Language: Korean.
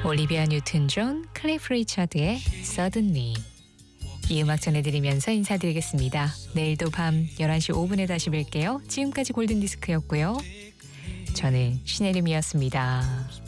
올리비아 뉴튼 존, 클리프 리처드의 Suddenly. 이 음악 전해드리면서 인사드리겠습니다. 내일도 밤 11시 5분에 다시 뵐게요. 지금까지 골든디스크였고요. 저는 신혜림이었습니다.